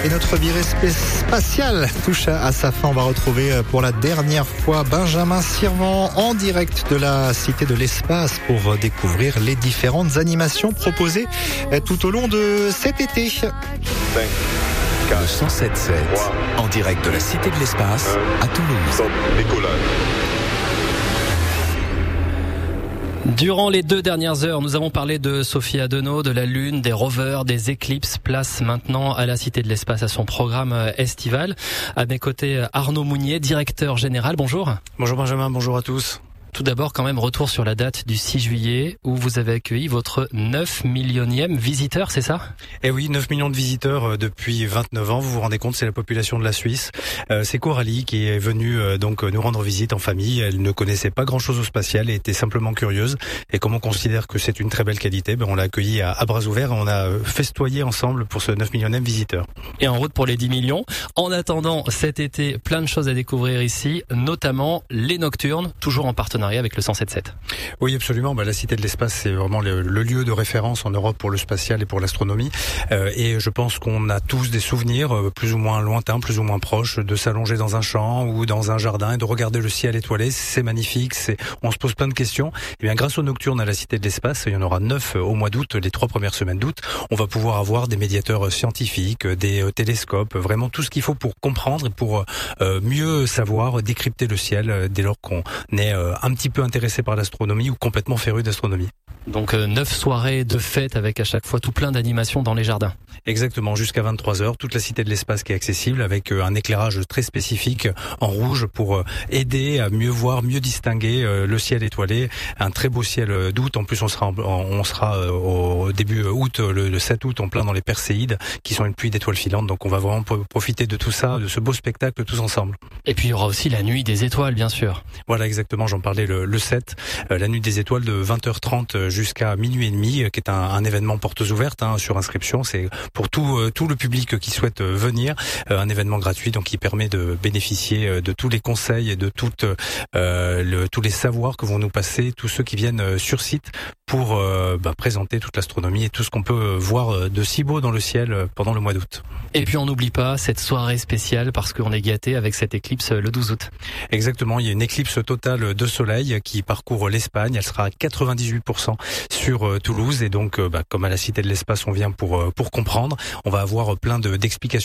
Et notre virée spatiale touche à sa fin. On va retrouver pour la dernière fois Benjamin Sirvent en direct de la Cité de l'Espace pour découvrir les différentes animations proposées tout au long de cet été. Le 107.7 en direct de la Cité de l'Espace à Toulouse. Durant les 2 dernières heures, nous avons parlé de Sophie Adenau, de la Lune, des rovers, des éclipses. Place maintenant à la Cité de l'Espace, à son programme estival. À mes côtés, Arnaud Mounier, directeur général. Bonjour. Bonjour Benjamin, bonjour à tous. Tout d'abord, quand même, retour sur la date du 6 juillet où vous avez accueilli votre 9 millionième visiteur, c'est ça ? Eh oui, 9 millions de visiteurs depuis 29 ans. Vous vous rendez compte, c'est la population de la Suisse. C'est Coralie qui est venue donc nous rendre visite en famille. Elle ne connaissait pas grand-chose au spatial et était simplement curieuse. Et comme on considère que c'est une très belle qualité, on l'a accueillie à bras ouverts et on a festoyé ensemble pour ce 9 millionième visiteur. Et en route pour les 10 millions. En attendant, cet été, plein de choses à découvrir ici, notamment les nocturnes, toujours en partenariat avec le 107.7. Oui, absolument. La Cité de l'Espace, c'est vraiment le lieu de référence en Europe pour le spatial et pour l'astronomie. Et je pense qu'on a tous des souvenirs, plus ou moins lointains, plus ou moins proches, de s'allonger dans un champ ou dans un jardin et de regarder le ciel étoilé. C'est magnifique. On se pose plein de questions. Et bien, grâce aux nocturnes à la Cité de l'Espace, il y en aura 9 au mois d'août, les 3 premières semaines d'août. On va pouvoir avoir des médiateurs scientifiques, des télescopes, vraiment tout ce qu'il faut pour comprendre et pour mieux savoir décrypter le ciel dès lors qu'on est un petit peu intéressé par l'astronomie ou complètement féru d'astronomie. Donc 9 soirées de fête avec à chaque fois tout plein d'animations dans les jardins. Exactement, jusqu'à 23h, toute la Cité de l'Espace qui est accessible avec un éclairage très spécifique en rouge pour aider à mieux voir, mieux distinguer le ciel étoilé. Un très beau ciel d'août, en plus on sera au début août, le 7 août, en plein dans les Perséides qui sont une pluie d'étoiles filantes, donc on va vraiment profiter de tout ça, de ce beau spectacle tous ensemble. Et puis il y aura aussi la nuit des étoiles bien sûr. Voilà exactement, j'en parlais le 7, la nuit des étoiles de 20h30 jusqu'à minuit et demi, qui est un événement portes ouvertes sur inscription. C'est pour tout le public qui souhaite venir, un événement gratuit donc qui permet de bénéficier de tous les conseils et de tous les savoirs que vont nous passer tous ceux qui viennent sur site pour présenter toute l'astronomie et tout ce qu'on peut voir de si beau dans le ciel pendant le mois d'août. Et puis on n'oublie pas cette soirée spéciale parce qu'on est gâté avec cette éclipse le 12 août. Exactement, il y a une éclipse totale de soleil qui parcourt l'Espagne. Elle sera à 98% sur Toulouse et donc comme à la Cité de l'Espace on vient pour comprendre, on va avoir plein d'explications